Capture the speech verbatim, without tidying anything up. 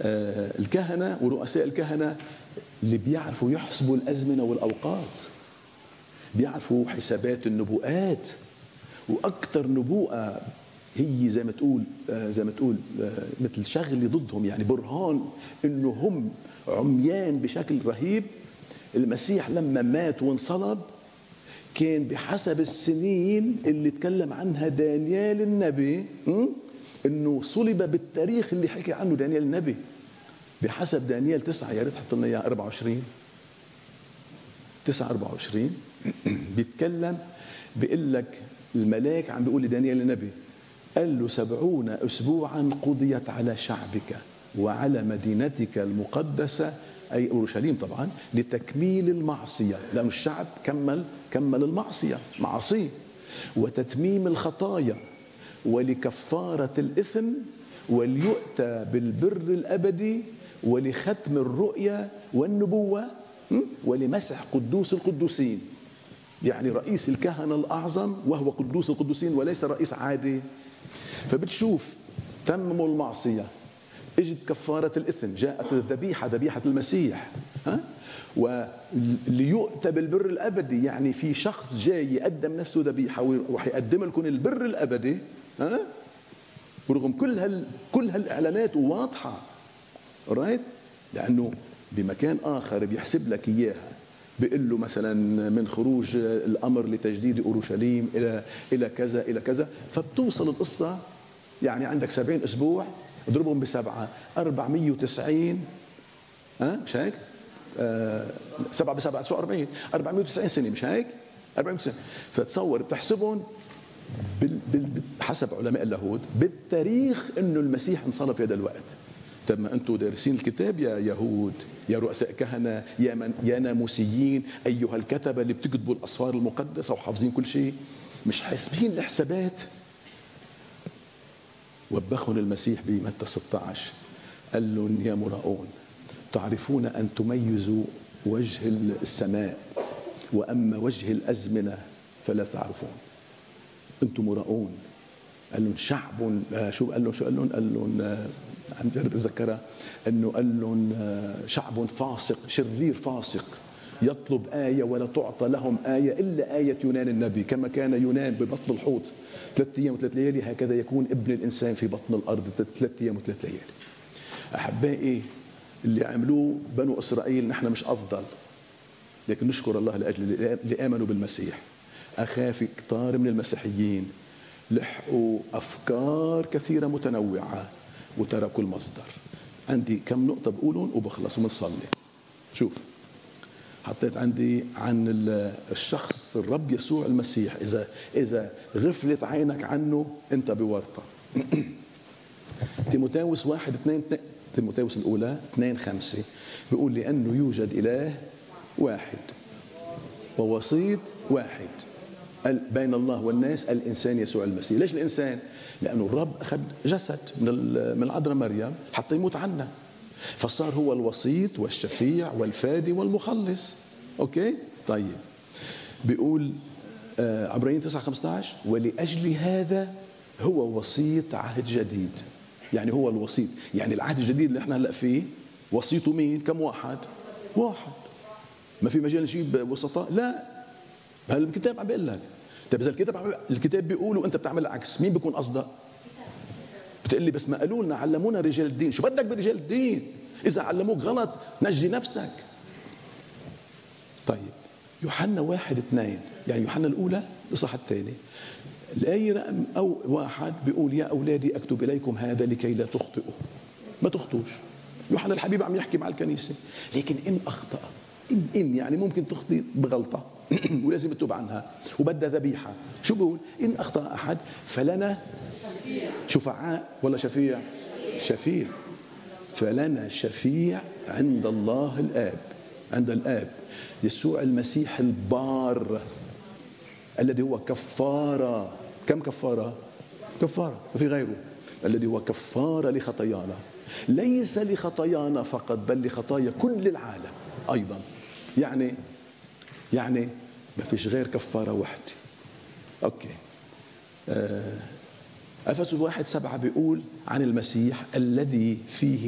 الكهنة ورؤساء الكهنة اللي بيعرفوا يحسبوا الأزمنة والأوقات، بيعرفوا حسابات النبوءات، وأكثر نبوءة هي زي ما تقول زي ما تقول مثل شغله ضدهم، يعني برهان إنه هم عميان بشكل رهيب. المسيح لما مات وانصلب كان بحسب السنين اللي تكلم عنها دانيال النبي، إنه صلب بالتاريخ اللي حكي عنه دانيال النبي بحسب دانيال تسعة. يا ريت حط لنا اياها أربعة وعشرين تسعة أربعة وعشرين بيتكلم، بيقول لك الملاك عم بيقول لدانيال النبي، قال له سبعون أسبوعا قضيت على شعبك وعلى مدينتك المقدسة، أي أورشليم طبعا، لتكميل المعصية، لأن الشعب كمل كمل المعصية معصية، وتتميم الخطايا، ولكفارة الإثم، وليؤتى بالبر الأبدي، ولختم الرؤيا والنبوة، ولمسح قدوس القدوسين. يعني رئيس الكهنة الأعظم وهو قدوس القدوسين وليس رئيس عادي. فبتشوف تمموا المعصية، اجت كفارة الإثم، جاءت الذبيحة ذبيحة المسيح، ها، وليؤتى بالبر الأبدي، يعني في شخص جاي يقدم نفسه ذبيحة وراح يقدم لكم البر الأبدي، ها، ورغم كل هال كل هالإعلانات واضحة، رايت، لأنه بمكان آخر بيحسب لك إياها، بيقول له مثلا من خروج الأمر لتجديد أورشليم إلى إلى كذا إلى كذا، فبتوصل القصة يعني عندك سبعين أسبوع اضربهم بسبعة أربعمية وتسعين، ها مش هيك؟ آه سبعة بسبعة تسعة وأربعين، أربعمية وتسعين سنة مش هيك؟ أربعمية وتسعين. فتصور بتحسبهم بال بال حسب علماء اللاهوت بالتاريخ إنه المسيح انصلب في هذا الوقت. طب ما أنتم دارسين الكتاب يا يهود، يا رؤساء كهنة، يا من يا ناموسيين، أيها الكتبة اللي بتكتبوا الأسفار المقدسة وحافظين كل شيء، مش حاسبين الحسابات. وبخهم المسيح بمتى ستة عشر، قال لهم يا مراؤون تعرفون أن تميزوا وجه السماء، وأما وجه الأزمنة فلا تعرفون. أنتم مراؤون. قال لهم شعب، شو قال لهم شو قال لهم قال لهم عم جرب أتذكرها، أنه قال لهم شعب فاسق شرير فاسق يطلب آية ولا تعطى لهم آية إلا آية يونان النبي. كما كان يونان ببطن الحوت ثلاث أيام وثلاث ليالي، هكذا يكون ابن الإنسان في بطن الأرض ثلاث أيام وثلاث ليالي. أحبائي، اللي عملوه بنو إسرائيل نحن مش أفضل، لكن نشكر الله لأجل اللي آمنوا بالمسيح. أخاف كتار من المسيحيين لحقوا أفكار كثيرة متنوعة وتركوا المصدر. عندي كم نقطة بقولهم وبخلص وبنصلي. شوف، حطيت عندي عن الشخص الرب يسوع المسيح، إذا إذا غفلت عينك عنه أنت بورطة. تيموثاوس واحد اثنين تيموثاوس الأولى اثنين خمسة بيقول لأنه يوجد إله واحد ووسيط واحد بين الله والناس، الإنسان يسوع المسيح. ليش الإنسان؟ لأنه الرب أخذ جسد من من العذراء مريم حتى يموت عنا، فصار هو الوسيط والشفيع والفادي والمخلص. أوكي؟ طيب، بيقول عبرانيين تسعة خمسة عشر ولأجل هذا هو وسيط عهد جديد. يعني هو الوسيط، يعني العهد الجديد اللي احنا هلا فيه وسيطه مين؟ كم واحد؟ واحد. ما في مجال نجيب وسطاء؟ لا، هذا الكتاب عم بيقول لك. طيب اذا الكتاب الكتاب بيقول وانت بتعمل العكس، مين بيكون اصدق؟ بتقول لي بس ما قالوا لنا علمونا رجال الدين. شو بدك برجال الدين؟ اذا علموك غلط نجي نفسك. طيب، يوحنا واحد اثنين، يعني يوحنا الاولى الاصحاح الثاني، الآية رقم أو واحد بيقول يا أولادي أكتب إليكم هذا لكي لا تخطئوا. ما تخطوش. يوحنا الحبيب عم يحكي مع الكنيسة، لكن إن أخطأ، إن, إن يعني ممكن تخطئ بغلطة ولازم تتوب عنها وبدها ذبيحة. شو بيقول؟ إن أخطأ أحد فلنا شفعاء ولا شفيع؟ شفيع. فلنا شفيع عند الله الآب، عند الآب يسوع المسيح البار الذي هو كفارة. كم كفارة؟ كفارة، ما في غيره. الذي هو كفارة لخطايانا، ليس لخطايانا فقط بل لخطايا كل العالم أيضا. يعني يعني ما فيش غير كفارة واحدة. أوكي. أفسس واحد سبعة بيقول عن المسيح الذي فيه